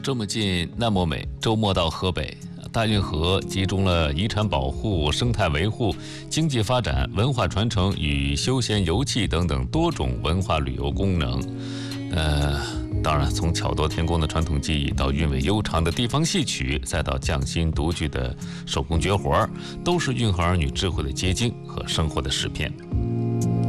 这么近，那么美。周末到河北，大运河集中了遗产保护、生态维护、经济发展、文化传承与休闲游憩等等多种文化旅游功能。当然，从巧夺天工的传统技艺到韵味悠长的地方戏曲，再到匠心独具的手工绝活，都是运河儿女智慧的结晶和生活的诗篇。